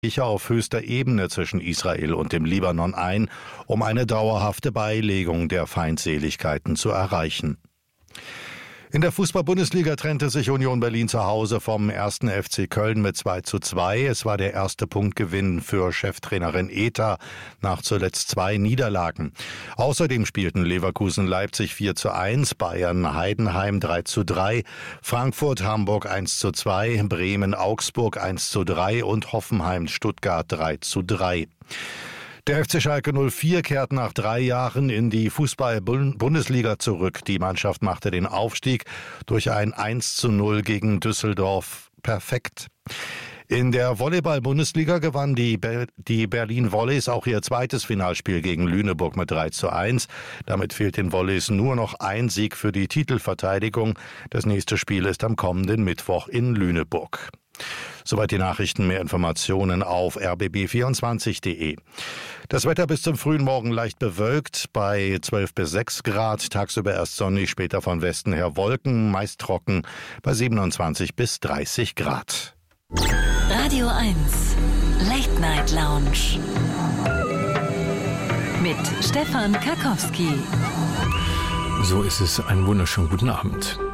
auf höchster Ebene zwischen Israel und dem Libanon ein, um eine dauerhafte Beilegung der Feindseligkeiten zu erreichen. In der Fußball-Bundesliga trennte sich Union Berlin zu Hause vom 1. FC Köln mit 2:2. Es war der erste Punktgewinn für Cheftrainerin Eta nach zuletzt 2 Niederlagen. Außerdem spielten Leverkusen Leipzig 4:1, Bayern Heidenheim 3:3, Frankfurt Hamburg 1:2, Bremen Augsburg 1:3 und Hoffenheim Stuttgart 3:3. Der FC Schalke 04 kehrt nach 3 Jahren in die Fußball-Bundesliga zurück. Die Mannschaft machte den Aufstieg durch ein 1:0 gegen Düsseldorf perfekt. In der Volleyball-Bundesliga gewann die Berlin Volleys auch ihr zweites Finalspiel gegen Lüneburg mit 3:1. Damit fehlt den Volleys nur noch ein Sieg für die Titelverteidigung. Das nächste Spiel ist am kommenden Mittwoch in Lüneburg. Soweit die Nachrichten. Mehr Informationen auf rbb24.de. Das Wetter bis zum frühen Morgen leicht bewölkt bei 12 bis 6 Grad. Tagsüber erst sonnig, später von Westen her Wolken, meist trocken bei 27 bis 30 Grad. Radio 1 Late Night Lounge mit Stefan Karkowski. So ist es. Einen wunderschönen guten Abend.